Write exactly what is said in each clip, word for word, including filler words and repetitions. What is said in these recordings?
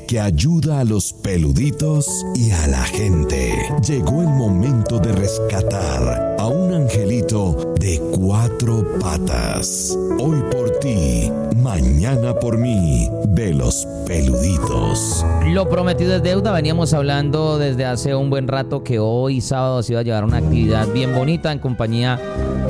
que ayuda a los peluditos y a la gente. Llegó el momento de rescatar a un angelito de cuatro patas. Hoy por ti, mañana por mí, de los peluditos. Lo prometido es deuda. Veníamos hablando desde hace un buen rato que hoy sábado se iba a llevar una actividad bien bonita en compañía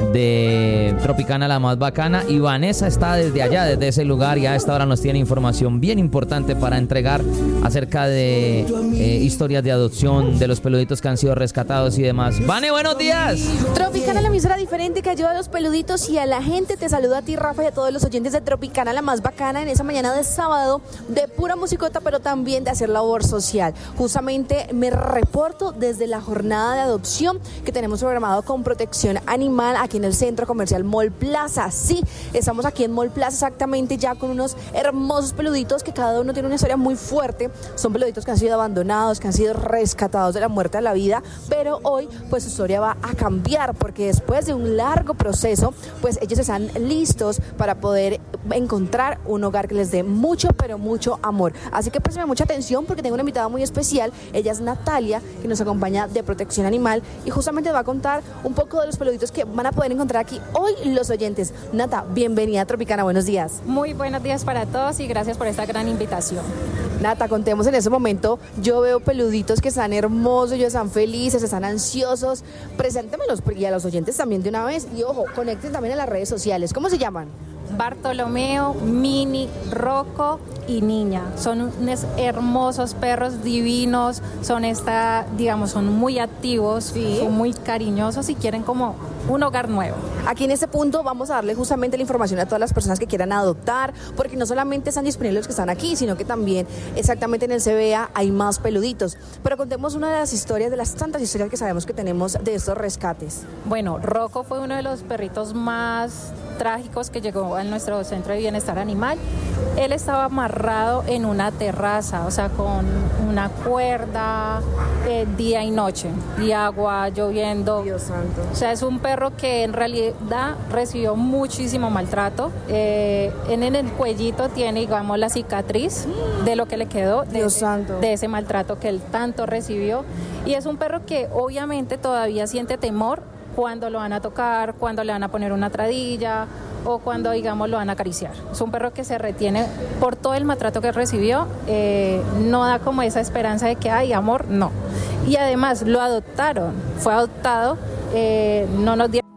de Tropicana La Más Bacana, y Vanessa está desde allá, desde ese lugar, y a esta hora nos tiene información bien importante para entregar acerca de eh, historias de adopción de los peluditos que han sido rescatados y demás. Vane, buenos días. Tropicana, la emisora diferente que ayuda a los peluditos y a la gente. Te saluda a ti, Rafa, y a todos los oyentes de Tropicana La Más Bacana en esa mañana de sábado de pura musicota, pero también de hacer labor social. Justamente me reporto desde la jornada de adopción que tenemos programado con Protección Animal aquí en el Centro Comercial Mall Plaza. Sí, estamos aquí en Mall Plaza exactamente ya con unos hermosos peluditos que cada uno tiene una historia muy fuerte. Son peluditos que han sido abandonados, que han sido rescatados de la muerte a la vida, pero hoy pues su historia va a cambiar porque después de un largo proceso pues ellos están listos para poder encontrar un hogar que les dé mucho pero mucho amor. Así que préstame mucha atención porque tengo una invitada muy especial. Ella es Natalia, que nos acompaña de Protección Animal y justamente va a contar un poco de los peluditos que van a poder encontrar aquí hoy los oyentes. Nata, bienvenida a Tropicana, buenos días. Muy buenos días para todos y gracias por esta gran invitación. Nata, contemos en ese momento, yo veo peluditos que están hermosos, ellos están felices, están ansiosos. Preséntemelos y a los oyentes también de una vez. Y ojo, conecten también a las redes sociales. ¿Cómo se llaman? Bartolomeo, Mini, Rocco y Niña. Son unos hermosos perros divinos, son esta, digamos, son muy activos, ¿sí? Son muy cariñosos y quieren como un hogar nuevo. Aquí en este punto vamos a darle justamente la información a todas las personas que quieran adoptar, porque no solamente están disponibles los que están aquí, sino que también exactamente en el C B A hay más peluditos. Pero contemos una de las historias, de las tantas historias que sabemos que tenemos de estos rescates. Bueno, Rocco fue uno de los perritos más trágicos que llegó a nuestro centro de bienestar animal. Él estaba amarrado en una terraza, o sea, con una cuerda eh, día y noche, y agua, lloviendo. Dios santo. O sea, es un perro que en realidad recibió muchísimo maltrato. Eh, en, en el cuellito tiene, digamos, la cicatriz de lo que le quedó, de, Dios ese, santo. de ese maltrato que él tanto recibió. Y es un perro que obviamente todavía siente temor cuando lo van a tocar, cuando le van a poner una tradilla o cuando, digamos, lo van a acariciar. Es un perro que se retiene por todo el maltrato que recibió, eh, no da como esa esperanza de que hay amor, no. Y además lo adoptaron, fue adoptado, eh, no nos dieron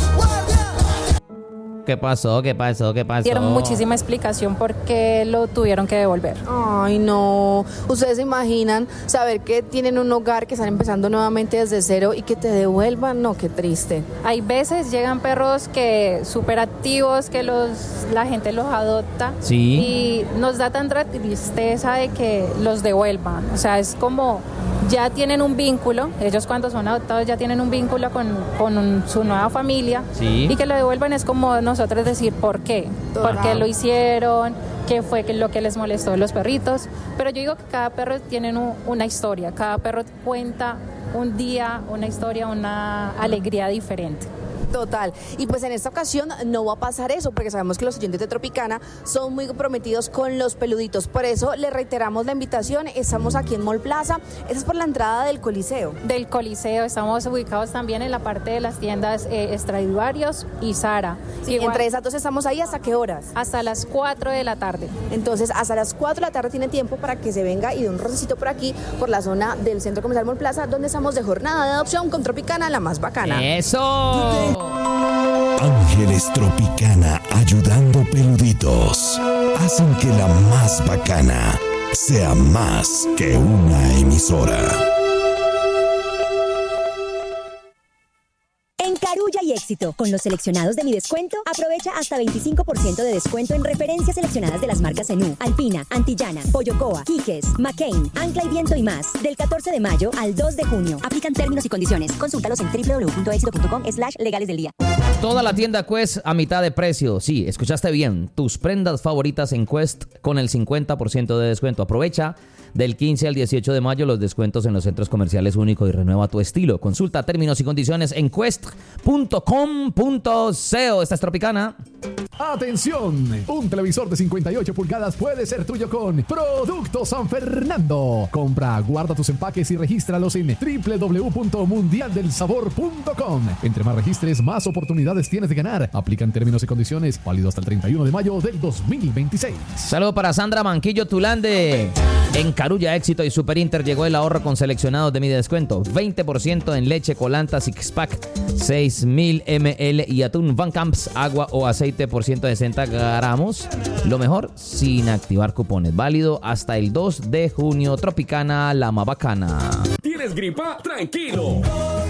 ¿Qué pasó? ¿Qué pasó? ¿Qué pasó? dieron muchísima explicación por qué lo tuvieron que devolver. Ay, no. Ustedes se imaginan saber que tienen un hogar, que están empezando nuevamente desde cero y que te devuelvan. No, qué triste. Hay veces llegan perros que súper activos, que los, la gente los adopta, sí, y nos da tanta tristeza de que los devuelvan. O sea, es como ya tienen un vínculo, ellos cuando son adoptados ya tienen un vínculo con, con un, su nueva familia, sí, y que lo devuelvan es como nosotros decir por qué, Total. por qué lo hicieron, qué fue lo que les molestó de los perritos. Pero yo digo que cada perro tiene un, una historia, cada perro cuenta un día, una historia, una alegría diferente. Total. Y pues en esta ocasión no va a pasar eso, porque sabemos que los oyentes de Tropicana son muy comprometidos con los peluditos. Por eso le reiteramos la invitación. Estamos aquí en Mall Plaza. Esa es por la entrada del Coliseo. Del Coliseo. Estamos ubicados también en la parte de las tiendas eh, Stradivarius y Zara. Sí, Igual, entre esas dos estamos ahí. ¿Hasta qué horas? hasta las cuatro de la tarde. Entonces, hasta las cuatro de la tarde tiene tiempo para que se venga y dé un rocecito por aquí, por la zona del Centro Comercial Mall Plaza, donde estamos de jornada de adopción con Tropicana, la más bacana. ¡Eso! Ángeles Tropicana, ayudando peluditos, hacen que la más bacana sea más que una emisora. En Carulla y Éxito, con los seleccionados de Mi Descuento, aprovecha hasta veinticinco por ciento de descuento en referencias seleccionadas de las marcas Zenú, Alpina, Antillana, Pollocoa, Quiques, McCain, Ancla y Viento y más. Del catorce de mayo al dos de junio. Aplican términos y condiciones. Consúltalos en doble u doble u doble u punto éxito punto com slash legales del día. Toda la tienda Quest a mitad de precio. Sí, escuchaste bien. Tus prendas favoritas en Quest con el cincuenta por ciento de descuento. Aprovecha del quince al dieciocho de mayo los descuentos en los centros comerciales Único y renueva tu estilo. Consulta términos y condiciones en quest punto com punto co. Esta es Tropicana. ¡Atención! Un televisor de cincuenta y ocho pulgadas puede ser tuyo con Producto San Fernando. Compra, guarda tus empaques y regístralos en doble u doble u doble u punto mundial del sabor punto com. Entre más registres, más oportunidades tienes de ganar. Aplican términos y condiciones, válido hasta el treinta y uno de mayo del dos mil veintiséis. Saludo para Sandra Manquillo Tulande. En Carulla, Éxito y Super Inter llegó el ahorro con seleccionados de mi descuento. veinte por ciento en leche Colanta Six Pack, seis mil mililitros y atún Van Camps, agua o aceite por ciento sesenta gramos. Lo mejor, sin activar cupones. Válido hasta el dos de junio. Tropicana, la más bacana. ¿Tienes gripa? Tranquilo.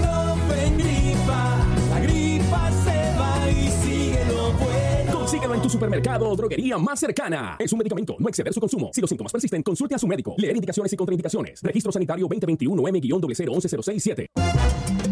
La gripa se va y sigue lo bueno. Consíguelo en tu supermercado o droguería más cercana. Es un medicamento, no exceder su consumo. Si los síntomas persisten, consulte a su médico. Leer indicaciones y contraindicaciones. Registro sanitario veinte veintiuno M cero cero once cero seis siete.